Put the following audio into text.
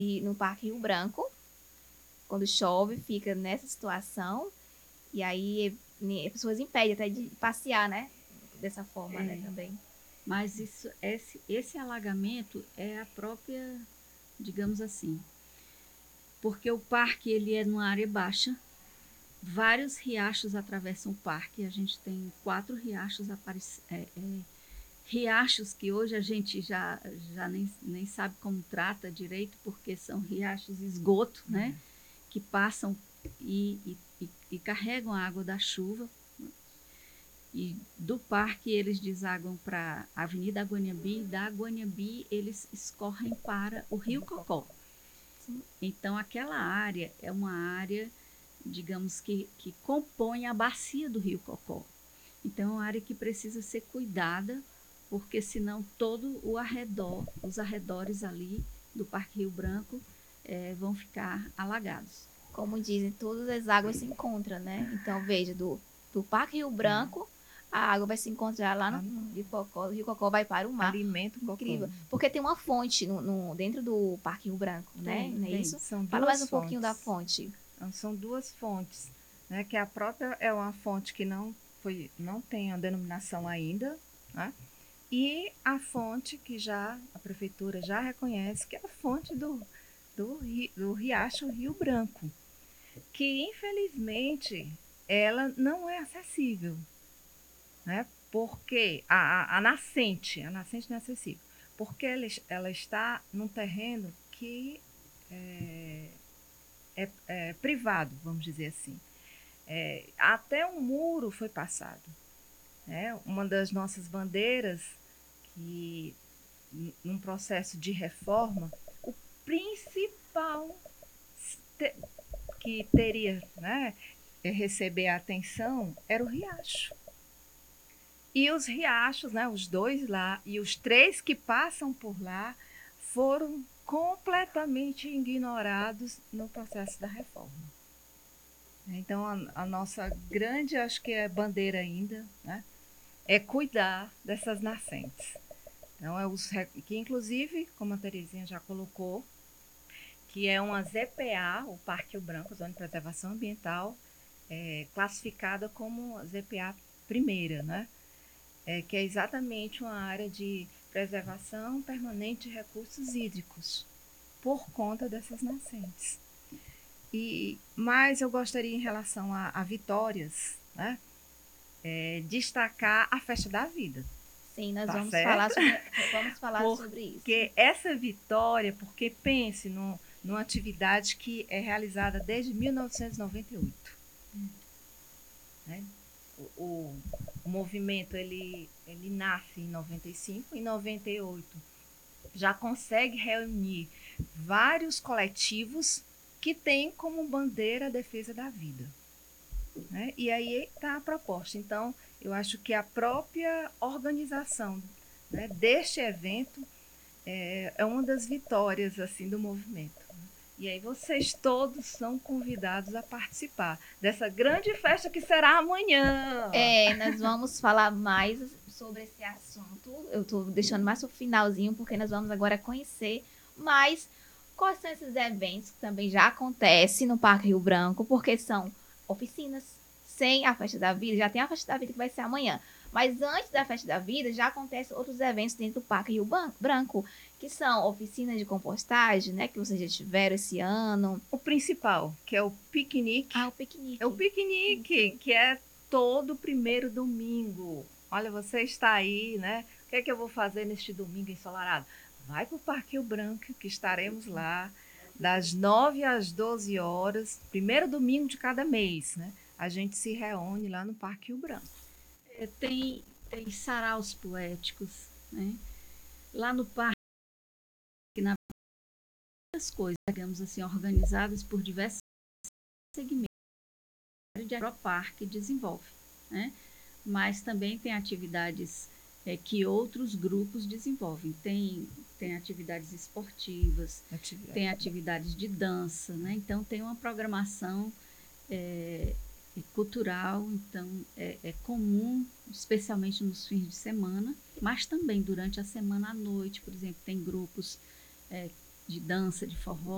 E no Parque Rio Branco, quando chove, fica nessa situação. E aí as pessoas impedem até de passear, né? Dessa forma, né, também. Mas esse alagamento é a própria, digamos assim, porque o parque ele é numa área baixa, vários riachos atravessam o parque, a gente tem 4 riachos riachos que hoje a gente já nem sabe como trata direito, porque são riachos esgoto, né? Que passam e carregam a água da chuva. E do parque eles desaguam para a Avenida Guanhabi, da Guanhabi eles escorrem para o Rio Cocó. Então aquela área é uma área, digamos que compõe a bacia do Rio Cocó. Então é uma área que precisa ser cuidada, porque senão todo o arredor, os arredores ali do Parque Rio Branco vão ficar alagados. Como dizem, todas as águas se encontram, né? Então, veja, do Parque Rio Branco, a água vai se encontrar lá no Rio Cocó. O Rio Cocó vai para o mar. Alimenta o cocô. Incrível. Porque tem uma fonte dentro do Parque Rio Branco, né? Não é isso? São Fala mais um fontes. pouquinho da fonte. São 2 fontes, né? Que a própria é uma fonte que não tem a denominação ainda, né? E a fonte que a prefeitura já reconhece, que é a fonte do Riacho Rio Branco, que infelizmente ela não é acessível, né? Porque a nascente não é acessível, porque ela está num terreno que é privado, vamos dizer assim. Até um muro foi passado, né? Uma das nossas bandeiras, que num processo de reforma, o principal que teria, né, receber a atenção era o riacho. E os riachos, né, os 2 lá e os 3 que passam por lá, foram completamente ignorados no processo da reforma. Então, a nossa grande, acho que é bandeira ainda, né, é cuidar dessas nascentes. Então, que inclusive, como a Terezinha já colocou, que é uma ZPA, o Parque Rio Branco, Zona de Preservação Ambiental, classificada como ZPA primeira, né? Que é exatamente uma área de preservação permanente de recursos hídricos, por conta dessas nascentes. Mas eu gostaria, em relação a Vitórias, né, destacar a Festa da Vida. Sim, nós Tá vamos certo? falar sobre isso. Porque essa vitória, porque pense numa atividade que é realizada desde 1998. Né? O movimento ele nasce em 95, em 98 já consegue reunir vários coletivos que têm como bandeira a defesa da vida. Né? E aí está a proposta. Então, eu acho que a própria organização, né, deste evento é uma das vitórias assim do movimento. E aí vocês todos são convidados a participar dessa grande festa que será amanhã. Nós vamos falar mais sobre esse assunto. Eu estou deixando mais para o finalzinho, porque nós vamos agora conhecer mais quais são esses eventos que também já acontecem no Parque Rio Branco, porque são oficinas. Sem a Festa da Vida, já tem a Festa da Vida que vai ser amanhã. Mas antes da Festa da Vida, já acontecem outros eventos dentro do Parque Rio Branco, que são oficinas de compostagem, né? Que vocês já tiveram esse ano. O principal, que é o piquenique. O piquenique. É o piquenique, que é todo primeiro domingo. Olha, você está aí, né? O que é que eu vou fazer neste domingo ensolarado? Vai para o Parque Rio Branco, que estaremos lá das 9 às 12 horas, primeiro domingo de cada mês, né? A gente se reúne lá no Parque Rio Branco. Tem saraus poéticos, né? Lá no parque, na várias coisas, digamos assim, organizadas por diversos segmentos de parque desenvolve, né? Mas também tem atividades que outros grupos desenvolvem. Tem atividades esportivas, tem atividades de dança, né? Então tem uma programação cultural, então é comum, especialmente nos fins de semana, mas também durante a semana à noite, por exemplo, tem grupos de dança, de forró,